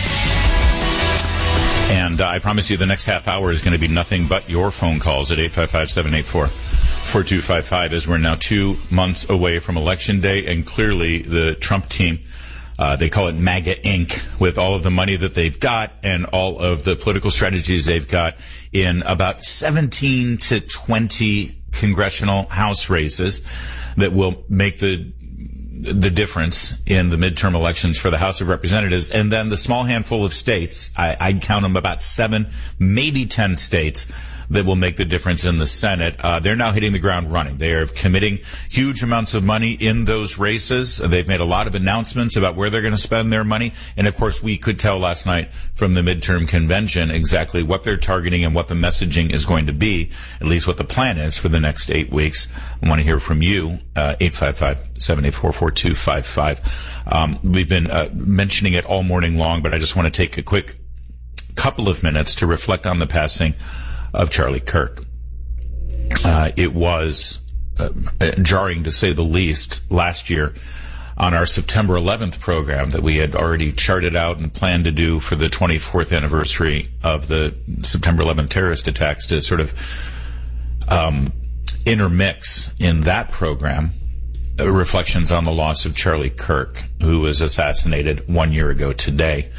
And uh, I promise you the next half hour is going to be nothing but your phone calls at eight five five, seven eight four, four two five five, as we're now two months away from Election Day, and clearly the Trump team, uh, they call it MAGA Incorporated, with all of the money that they've got and all of the political strategies they've got in about seventeen to twenty congressional House races that will make the the difference in the midterm elections for the House of Representatives. And then the small handful of states, I, I'd count them about seven, maybe ten states, that will make the difference in the Senate. Uh, they're now hitting the ground running. They are committing huge amounts of money in those races. They've made a lot of announcements about where they're going to spend their money. And of course, we could tell last night from the midterm convention exactly what they're targeting and what the messaging is going to be, at least what the plan is for the next eight weeks. I want to hear from you, uh, eight five five, seven eight four, four two five five. Um, we've been uh, mentioning it all morning long, but I just want to take a quick couple of minutes to reflect on the passing of Charlie Kirk. Uh, it was uh, jarring, to say the least, last year on our September eleventh program that we had already charted out and planned to do for the twenty-fourth anniversary of the September eleventh terrorist attacks, to sort of um, intermix in that program uh, reflections on the loss of Charlie Kirk, who was assassinated one year ago today.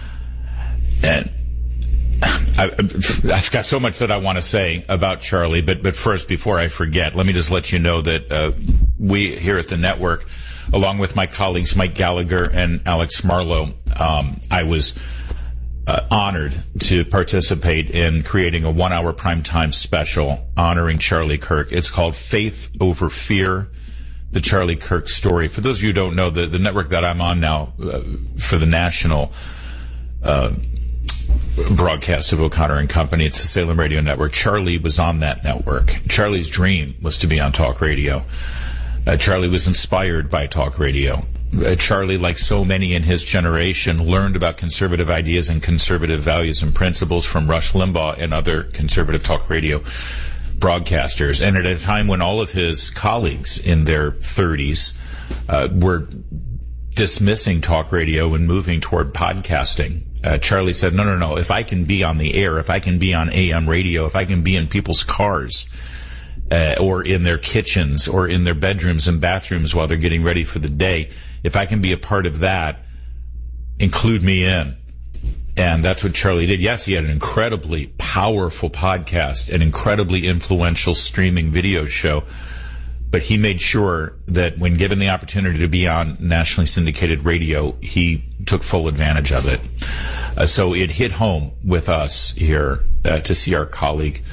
And I, I've got so much that I want to say about Charlie, but but first, before I forget, let me just let you know that uh, we here at the network, along with my colleagues Mike Gallagher and Alex Marlowe, um, I was uh, honored to participate in creating a one-hour primetime special honoring Charlie Kirk. It's called Faith Over Fear, the Charlie Kirk story. For those of you who don't know, the, the network that I'm on now uh, for the national uh broadcast of O'Connor and Company, it's the Salem Radio Network. Charlie was on that network. Charlie's dream was to be on talk radio. Uh, Charlie was inspired by talk radio. Uh, Charlie, like so many in his generation, learned about conservative ideas and conservative values and principles from Rush Limbaugh and other conservative talk radio broadcasters. And at a time when all of his colleagues in their thirties uh, were dismissing talk radio and moving toward podcasting, Uh, Charlie said, no, no, no, if I can be on the air, if I can be on A M radio, if I can be in people's cars, uh, or in their kitchens, or in their bedrooms and bathrooms while they're getting ready for the day, if I can be a part of that, include me in. And that's what Charlie did. Yes, he had an incredibly powerful podcast, an incredibly influential streaming video show, but he made sure that when given the opportunity to be on nationally syndicated radio, he took full advantage of it. Uh, so it hit home with us here uh, to see our colleague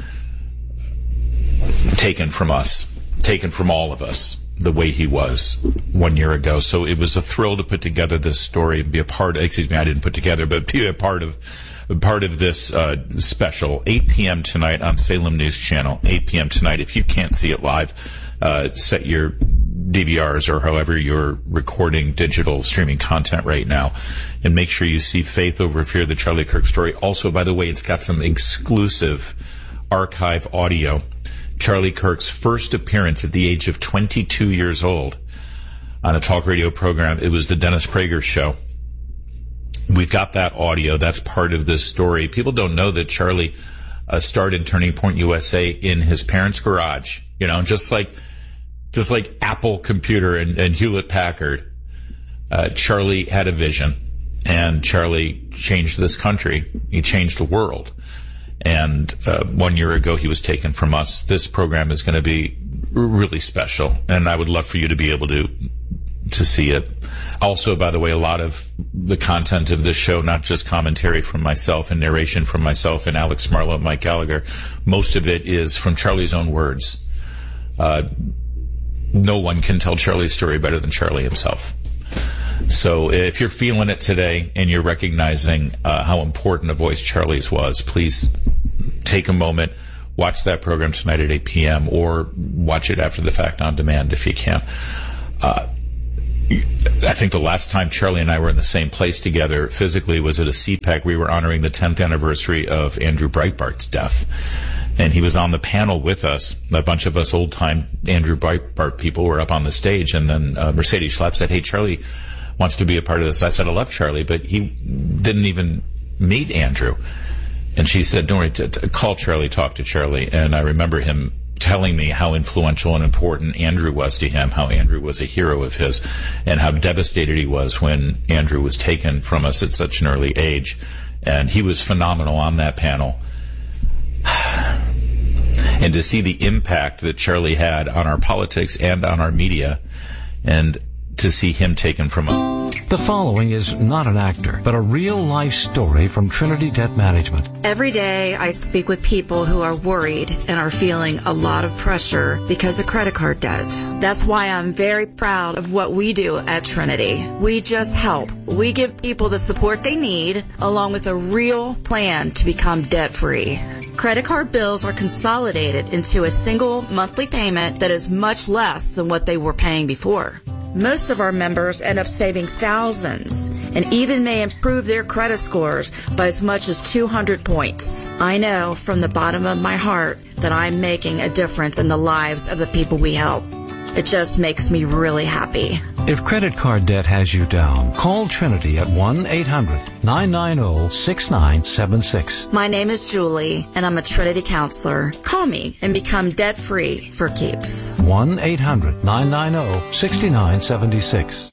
taken from us, taken from all of us, the way he was one year ago. So it was a thrill to put together this story and be a part of, excuse me, I didn't put together, but be a part of part of this uh, special, eight p.m. tonight on Salem News Channel, eight p.m. tonight. If you can't see it live, uh, set your D V Rs or however you're recording digital streaming content right now, and make sure you see Faith Over Fear, the Charlie Kirk story. Also, by the way, it's got some exclusive archive audio. Charlie Kirk's first appearance at the age of twenty-two years old on a talk radio program. It was the Dennis Prager Show. We've got that audio. That's part of this story. People don't know that Charlie uh, started Turning Point U S A in his parents' garage. You know, just like just like Apple Computer and, and Hewlett Packard. Uh, Charlie had a vision, and Charlie changed this country. He changed the world. And uh, one year ago, he was taken from us. This program is going to be really special, and I would love for you to be able to to see it. Also, by the way, a lot of the content of this show, not just commentary from myself and narration from myself and Alex Marlowe and Mike Gallagher, most of it is from Charlie's own words. Uh, no one can tell Charlie's story better than Charlie himself. So if you're feeling it today and you're recognizing uh, how important a voice Charlie's was, please take a moment, watch that program tonight at eight p.m. or watch it after the fact on demand if you can. Uh, I think the last time Charlie and I were in the same place together physically was at a C PAC. We were honoring the tenth anniversary of Andrew Breitbart's death. And he was on the panel with us. A bunch of us old-time Andrew Breitbart people were up on the stage. And then uh, Mercedes Schlapp said, hey, Charlie wants to be a part of this. I said, I love Charlie, but he didn't even meet Andrew. And she said, don't worry, t- t- call Charlie, talk to Charlie. And I remember him telling me how influential and important Andrew was to him, how Andrew was a hero of his, and how devastated he was when Andrew was taken from us at such an early age. And he was phenomenal on that panel. And to see the impact that Charlie had on our politics and on our media, and to see him taken from us. The following is not an actor, but a real-life story from Trinity Debt Management. Every day I speak with people who are worried and are feeling a lot of pressure because of credit card debt. That's why I'm very proud of what we do at Trinity. We just help. We give people the support they need, along with a real plan to become debt-free. Credit card bills are consolidated into a single monthly payment that is much less than what they were paying before. Most of our members end up saving thousands and even may improve their credit scores by as much as two hundred points. I know from the bottom of my heart that I'm making a difference in the lives of the people we help. It just makes me really happy. If credit card debt has you down, call Trinity at one eight hundred nine nine zero six nine seven six. My name is Julie, and I'm a Trinity counselor. Call me and become debt-free for keeps. one eight hundred nine nine zero six nine seven six.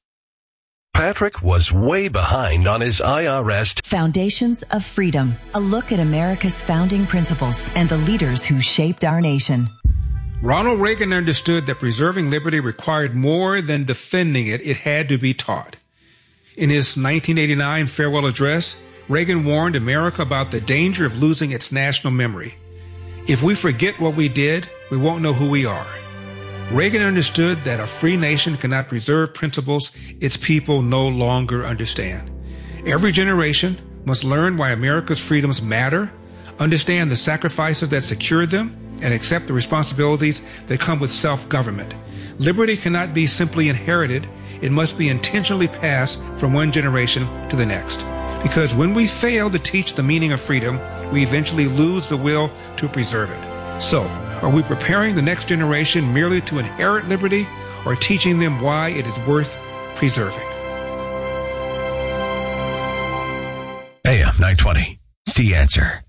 Patrick was way behind on his I R S. Foundations of Freedom. A look at America's founding principles and the leaders who shaped our nation. Ronald Reagan understood that preserving liberty required more than defending it. It had to be taught. In his nineteen eighty-nine farewell address, Reagan warned America about the danger of losing its national memory. If we forget what we did, we won't know who we are. Reagan understood that a free nation cannot preserve principles its people no longer understand. Every generation must learn why America's freedoms matter, understand the sacrifices that secured them, and accept the responsibilities that come with self-government. Liberty cannot be simply inherited. It must be intentionally passed from one generation to the next. Because when we fail to teach the meaning of freedom, we eventually lose the will to preserve it. So, are we preparing the next generation merely to inherit liberty, or teaching them why it is worth preserving? A M nine twenty, The Answer.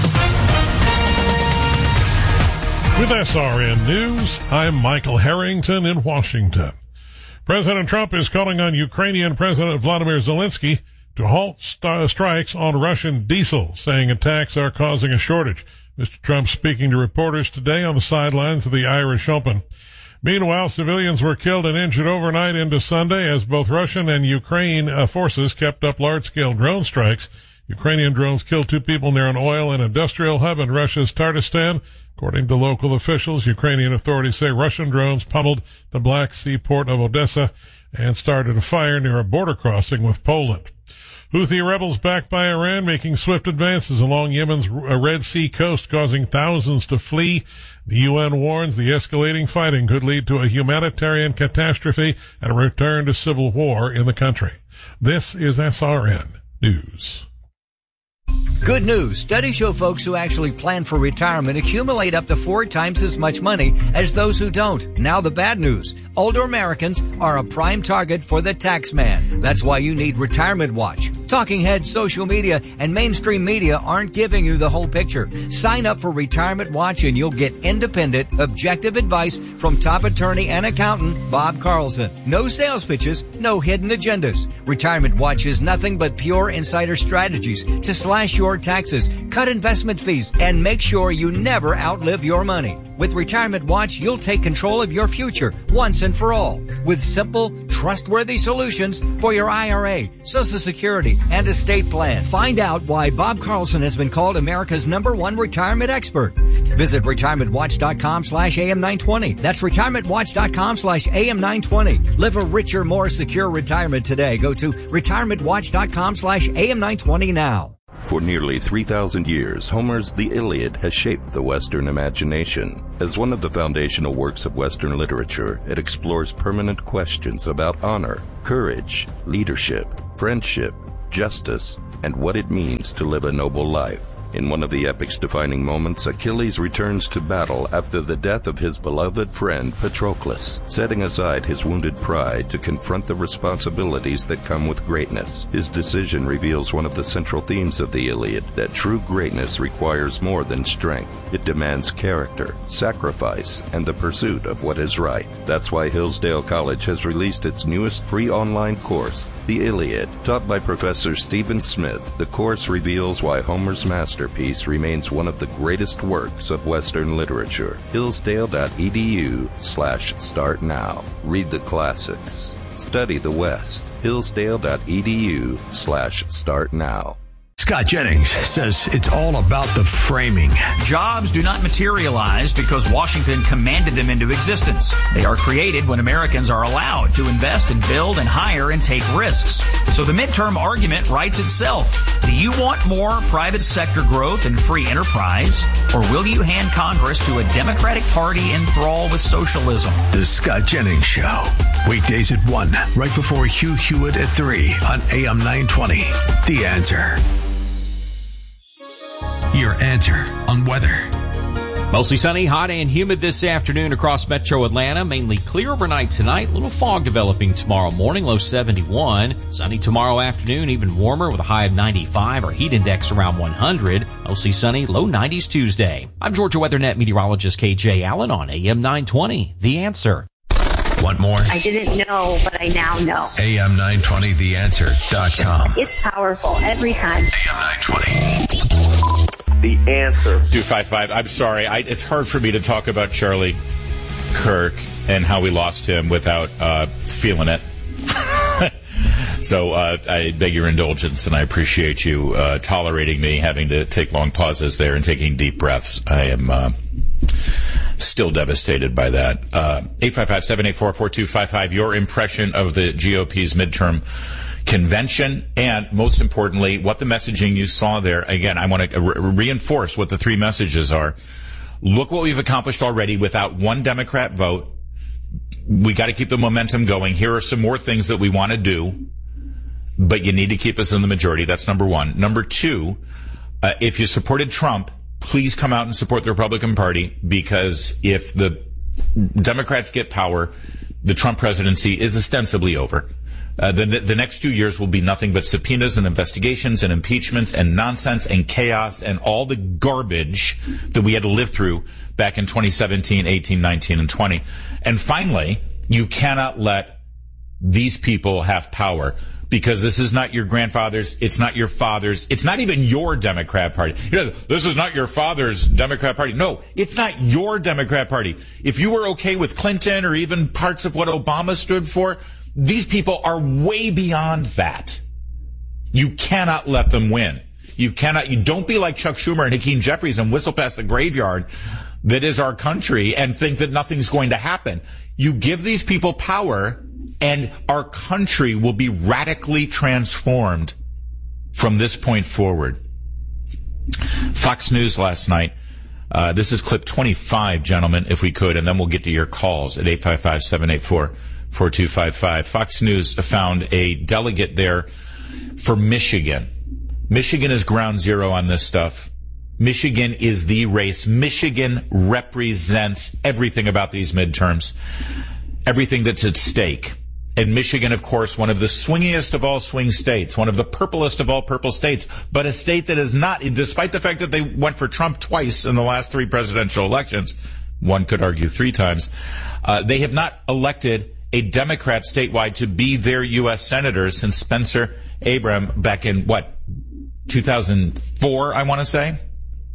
With S R N News, I'm Michael Harrington in Washington. President Trump is calling on Ukrainian President Vladimir Zelensky to halt st- strikes on Russian diesel, saying attacks are causing a shortage. Mister Trump speaking to reporters today on the sidelines of the Irish Open. Meanwhile, civilians were killed and injured overnight into Sunday as both Russian and Ukraine uh, forces kept up large-scale drone strikes. Ukrainian drones killed two people near an oil and industrial hub in Russia's Tatarstan. According to local officials, Ukrainian authorities say Russian drones pummeled the Black Sea port of Odessa and started a fire near a border crossing with Poland. Houthi rebels backed by Iran making swift advances along Yemen's Red Sea coast, causing thousands to flee. The U N warns the escalating fighting could lead to a humanitarian catastrophe and a return to civil war in the country. This is S R N News. Good news. Studies show folks who actually plan for retirement accumulate up to four times as much money as those who don't. Now the bad news. Older Americans are a prime target for the tax man. That's why you need Retirement Watch. Talking heads, social media, and mainstream media aren't giving you the whole picture. Sign up for Retirement Watch and you'll get independent, objective advice from top attorney and accountant Bob Carlson. No sales pitches, no hidden agendas. Retirement Watch is nothing but pure insider strategies to slash your taxes, cut investment fees, and make sure you never outlive your money. With Retirement Watch, you'll take control of your future once and for all with simple, trustworthy solutions for your I R A, Social Security, and estate plan. Find out why Bob Carlson has been called America's number one retirement expert. Visit retirementwatch.com slash AM920. That's retirementwatch.com slash AM920. Live a richer, more secure retirement today. Go to retirementwatch.com slash AM920 now. For nearly three thousand years, Homer's The Iliad has shaped the Western imagination. As one of the foundational works of Western literature, it explores permanent questions about honor, courage, leadership, friendship, justice, and what it means to live a noble life. In one of the epic's defining moments, Achilles returns to battle after the death of his beloved friend Patroclus, setting aside his wounded pride to confront the responsibilities that come with greatness. His decision reveals one of the central themes of the Iliad, that true greatness requires more than strength. It demands character, sacrifice, and the pursuit of what is right. That's why Hillsdale College has released its newest free online course, The Iliad. Taught by Professor Stephen Smith, the course reveals why Homer's master Masterpiece remains one of the greatest works of Western literature. Hillsdale.edu slash start now. Read the classics. Study the West. Hillsdale.edu slash start now. Scott Jennings says it's all about the framing. Jobs do not materialize because Washington commanded them into existence. They are created when Americans are allowed to invest and build and hire and take risks. So the midterm argument writes itself. Do you want more private sector growth and free enterprise? Or will you hand Congress to a Democratic Party enthralled with socialism? The Scott Jennings Show. Weekdays at one, right before Hugh Hewitt at three on A M nine twenty. The Answer. Your answer on weather. Mostly sunny, hot and humid this afternoon across metro Atlanta. Mainly clear overnight tonight. A little fog developing tomorrow morning, low seventy-one. Sunny tomorrow afternoon, even warmer with a high of ninety-five. Our heat index around one hundred. Mostly sunny, low nineties Tuesday. I'm Georgia WeatherNet meteorologist K J Allen on A M nine twenty. The Answer. Want more? I didn't know, but I now know. A M nine twenty the answer dot com. It's powerful every time. A M nine twenty. The Answer. two five five. I'm sorry. I, it's hard for me to talk about Charlie Kirk and how we lost him without uh, feeling it. So uh, I beg your indulgence, and I appreciate you uh, tolerating me having to take long pauses there and taking deep breaths. I am uh, still devastated by that. Uh, eight five five, seven eight four, four two five five. Your impression of the G O P's midterm convention, and most importantly, what the messaging you saw there. Again, I want to re- reinforce what the three messages are. Look what we've accomplished already without one Democrat vote. We got to keep the momentum going. Here are some more things that we want to do, but you need to keep us in the majority. That's number one. Number two, uh, if you supported Trump, please come out and support the Republican Party, because if the Democrats get power, the Trump presidency is ostensibly over. Uh, the, the next two years will be nothing but subpoenas and investigations and impeachments and nonsense and chaos and all the garbage that we had to live through back in twenty seventeen, eighteen, nineteen, and twenty. And finally, you cannot let these people have power, because this is not your grandfather's, it's not your father's, it's not even your Democrat Party. This is not your father's Democrat Party. No, it's not your Democrat Party. If you were okay with Clinton or even parts of what Obama stood for, these people are way beyond that. You cannot let them win. You cannot, you don't be like Chuck Schumer and Hakeem Jeffries and whistle past the graveyard that is our country and think that nothing's going to happen. You give these people power, and our country will be radically transformed from this point forward. Fox News last night. Uh, this is clip twenty-five, gentlemen, if we could, and then we'll get to your calls at eight five five, seven eight four, four two five five. Fox News found a delegate there for Michigan. Michigan is ground zero on this stuff. Michigan is the race. Michigan represents everything about these midterms, everything that's at stake. And Michigan, of course, one of the swingiest of all swing states, one of the purplest of all purple states, but a state that is not, despite the fact that they went for Trump twice in the last three presidential elections, one could argue three times, uh, they have not elected a Democrat statewide to be their U S senator since Spencer Abram back in, what, two thousand four, I want to say?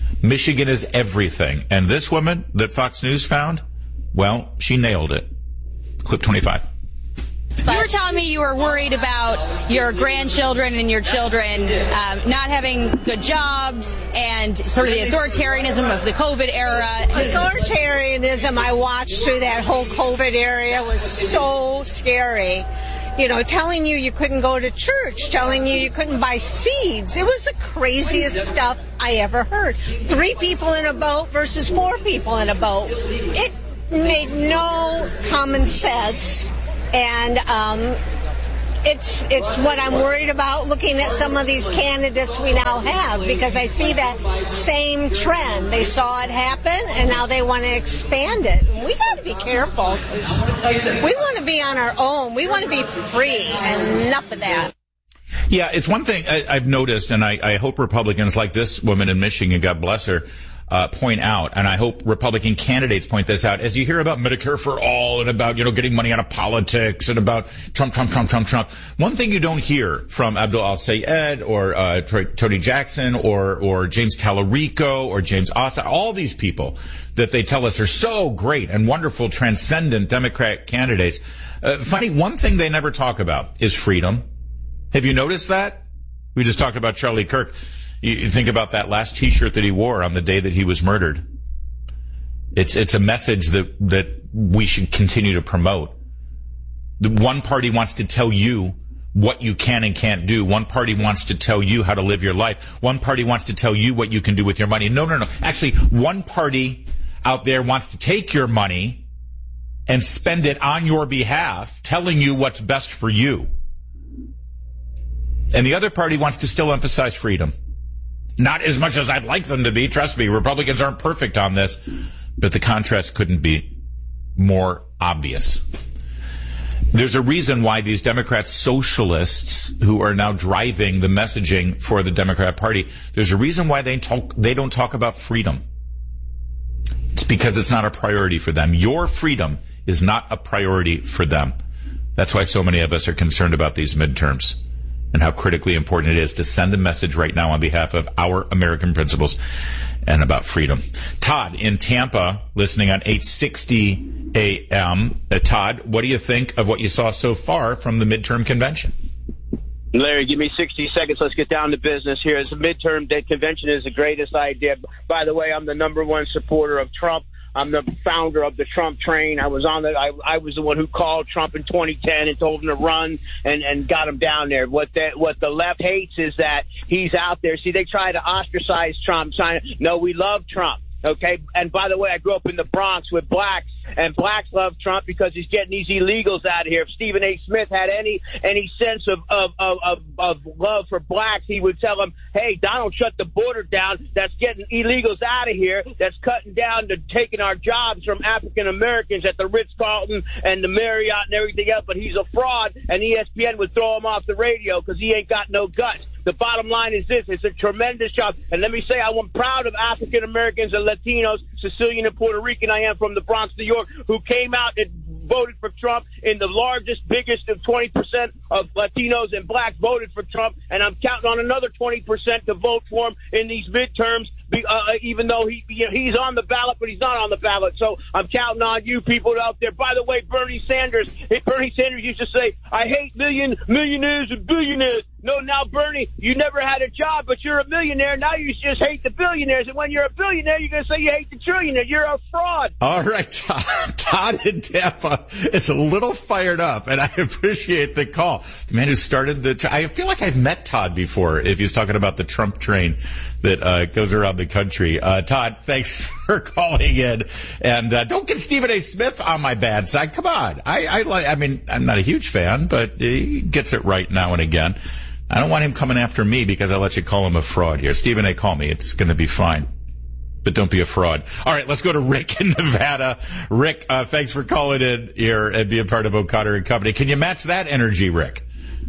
Michigan is everything. And this woman that Fox News found, well, she nailed it. Clip twenty-five. You were telling me you were worried about your grandchildren and your children um, not having good jobs and sort of the authoritarianism of the COVID era. Authoritarianism I watched through that whole COVID area was so scary. You know, telling you you couldn't go to church, telling you you couldn't buy seeds. It was the craziest stuff I ever heard. Three people in a boat versus four people in a boat. It made no common sense. And um, it's it's what I'm worried about looking at some of these candidates we now have, because I see that same trend. They saw it happen, and now they want to expand it. And we got to be careful, because we want to be on our own. We want to be free, and enough of that. Yeah, it's one thing I, I've noticed, and I, I hope Republicans like this woman in Michigan, God bless her, Uh, point out, and I hope Republican candidates point this out, as you hear about Medicare for all and about, you know, getting money out of politics and about Trump, Trump, Trump, Trump, Trump. One thing you don't hear from Abdul Al-Sayed or uh, Tony Jackson or or James Tallarico or James Ossa, all these people that they tell us are so great and wonderful, transcendent Democrat candidates. Uh, funny, one thing they never talk about is freedom. Have you noticed that? We just talked about Charlie Kirk. You think about that last T-shirt that he wore on the day that he was murdered. It's it's a message that that we should continue to promote. The one party wants to tell you what you can and can't do. One party wants to tell you how to live your life. One party wants to tell you what you can do with your money. No, no, no. Actually, one party out there wants to take your money and spend it on your behalf, telling you what's best for you. And the other party wants to still emphasize freedom. Not as much as I'd like them to be. Trust me, Republicans aren't perfect on this, but the contrast couldn't be more obvious. There's a reason why these Democrat socialists who are now driving the messaging for the Democrat Party, there's a reason why they talk, they don't talk about freedom. It's because it's not a priority for them. Your freedom is not a priority for them. That's why so many of us are concerned about these midterms and how critically important it is to send a message right now on behalf of our American principles and about freedom. Todd in Tampa, listening on eight sixty A M. Uh, Todd, what do you think of what you saw so far from the midterm convention? Larry, give me sixty seconds. Let's get down to business here. The midterm convention is the greatest idea. By the way, I'm the number one supporter of Trump. I'm the founder of the Trump train. I was on the. I, I was the one who called Trump in twenty ten and told him to run and, and got him down there. What the what the left hates is that he's out there. See, they try to ostracize Trump. Trying to, no, we love Trump. Okay. And by the way, I grew up in the Bronx with blacks, and blacks love Trump because he's getting these illegals out of here. If Stephen A. Smith had any any sense of of, of, of of love for blacks, he would tell them, hey, Donald, shut the border down. That's getting illegals out of here. That's cutting down to taking our jobs from African Americans at the Ritz-Carlton and the Marriott and everything else. But he's a fraud, and E S P N would throw him off the radio because he ain't got no guts. The bottom line is this. It's a tremendous job. And let me say, I'm proud of African Americans and Latinos, Sicilian and Puerto Rican. I am from the Bronx, New York, who came out and voted for Trump. In the largest, biggest of twenty percent of Latinos and blacks voted for Trump. And I'm counting on another twenty percent to vote for him in these midterms, uh, even though he you know, he's on the ballot, but he's not on the ballot. So I'm counting on you people out there. By the way, Bernie Sanders, Bernie Sanders used to say, I hate million millionaires and billionaires. No, now, Bernie, you never had a job, but you're a millionaire. Now you just hate the billionaires. And when you're a billionaire, you're going to say you hate the trillionaire. You're a fraud. All right, Todd, Todd in Tampa is a little fired up, and I appreciate the call. The man who started the – I feel like I've met Todd before if he's talking about the Trump train that uh, goes around the country. Uh, Todd, thanks for calling in. And uh, don't get Stephen A. Smith on my bad side. Come on. I, I, like, I mean, I'm not a huge fan, but he gets it right now and again. I don't want him coming after me because I let you call him a fraud here. Stephen A., call me. It's going to be fine. But don't be a fraud. All right, let's go to Rick in Nevada. Rick, uh, thanks for calling in here and being part of O'Connor and Company. Can you match that energy, Rick?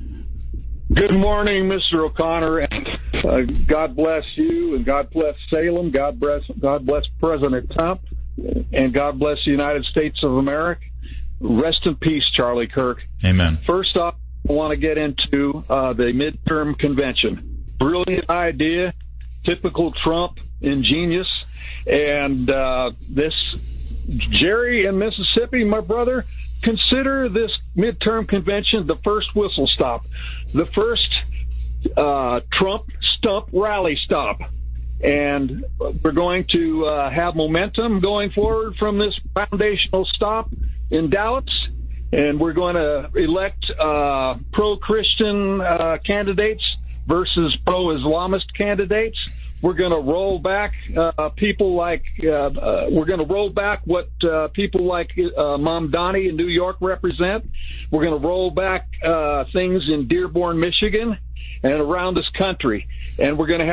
Good morning, Mister O'Connor, and uh, God bless you, and God bless Salem. God bless, God bless President Trump, and God bless the United States of America. Rest in peace, Charlie Kirk. Amen. First off, I want to get into uh, the midterm convention. Brilliant idea, typical Trump. ingenious. And uh, this, Jerry in Mississippi, my brother, consider this midterm convention the first whistle stop, the first uh, Trump stump rally stop. And we're going to uh, have momentum going forward from this foundational stop in Dallas. And we're going to elect uh, pro-Christian uh, candidates versus pro-Islamist candidates. We're going to roll back uh, people like uh, uh, we're going to roll back what uh, people like uh, Mamdani in New York represent. We're going to roll back uh, things in Dearborn, Michigan, and around this country. And we're going to have